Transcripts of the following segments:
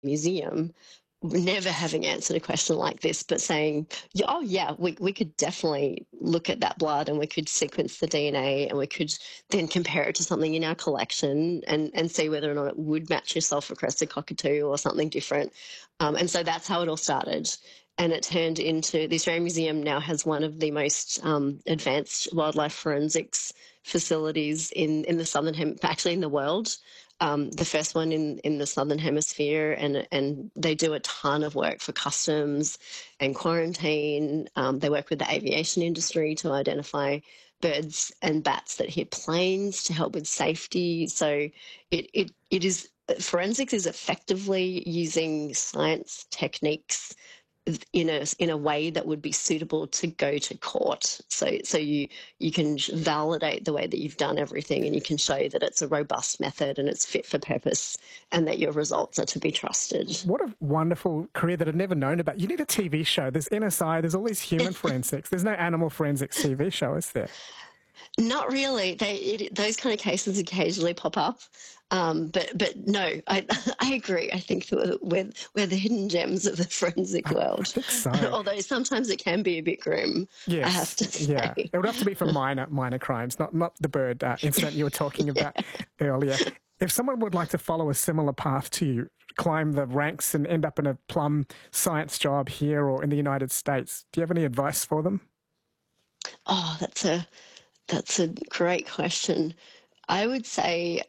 museum, never having answered a question like this, but saying, "Yeah, oh yeah, we could definitely look at that blood and we could sequence the DNA and we could then compare it to something in our collection and see whether or not it would match your sulphur-crested cockatoo or something different." And so that's how it all started. And it turned into the Australian Museum now has one of the most advanced wildlife forensics facilities in the actually in the world. The first one in the Southern Hemisphere, and they do a ton of work for customs and quarantine. They work with the aviation industry to identify birds and bats that hit planes to help with safety. So it is forensics is effectively using science techniques in a way that would be suitable to go to court. So you can validate the way that you've done everything, and you can show that it's a robust method and it's fit for purpose, and that your results are to be trusted. What a wonderful career that I'd never known about. You need a TV show. There's NSI, there's all these human forensics. There's no animal forensics TV show, is there? Not really. Those kind of cases occasionally pop up, but no, I agree. I think we're the hidden gems of the forensic world. I think so. Although sometimes it can be a bit grim. Yes, I have to say. Yeah, it would have to be for minor crimes, not the bird incident you were talking about earlier. If someone would like to follow a similar path to you, climb the ranks and end up in a plum science job here or in the United States, do you have any advice for them? Oh, that's a great question. I would say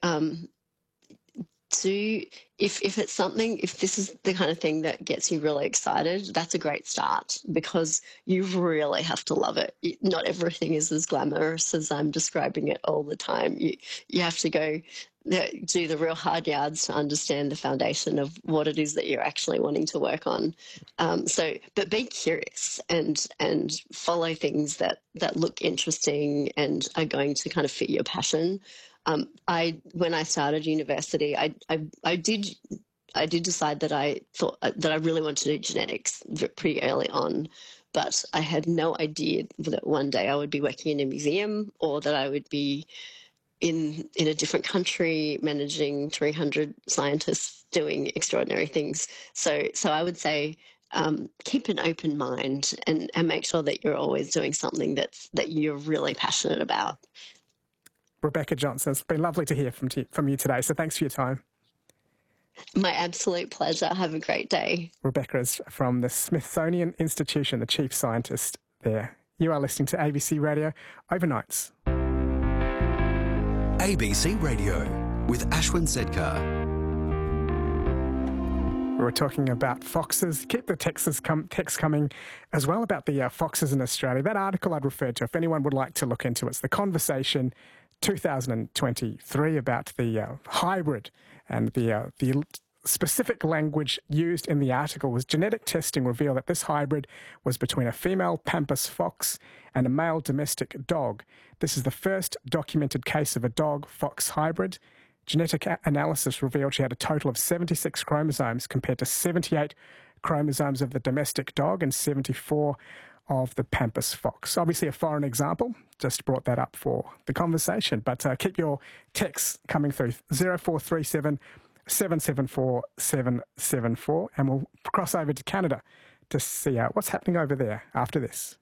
if this is the kind of thing that gets you really excited, that's a great start, because you really have to love it. Not everything is as glamorous as I'm describing it all the time. You have to go do the real hard yards to understand the foundation of what it is that you're actually wanting to work on. But be curious and follow things that look interesting and are going to kind of fit your passion. When I started university, I did decide that I thought that I really wanted to do genetics pretty early on, but I had no idea that one day I would be working in a museum, or that I would be in a different country managing 300 scientists doing extraordinary things. So I would say keep an open mind and make sure that you're always doing something that you're really passionate about. Rebecca Johnson, it's been lovely to hear from you today, so thanks for your time. My absolute pleasure. Have a great day. Rebecca is from the Smithsonian Institution, the chief scientist there. You are listening to ABC Radio Overnights. ABC Radio with Ashwin Sedkar. We're talking about foxes. Keep the texts coming as well about the foxes in Australia. That article I'd referred to, if anyone would like to look into it, it's The Conversation 2023 about the hybrid, and the specific language used in the article was genetic testing revealed that this hybrid was between a female pampas fox and a male domestic dog. This is the first documented case of a dog-fox hybrid. Genetic analysis revealed she had a total of 76 chromosomes compared to 78 chromosomes of the domestic dog and 74 of the pampas fox. Obviously a foreign example, just brought that up for the conversation. But keep your texts coming through, 0437 774 774, and we'll cross over to Canada to see what's happening over there after this.